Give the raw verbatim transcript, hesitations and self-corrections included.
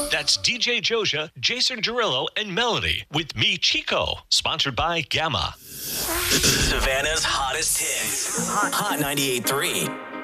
That's D J Joja, Jason Derulo, and Melody with me, Chico. Sponsored by Gamma. Savannah's hottest hits. Hot ninety-eight point three.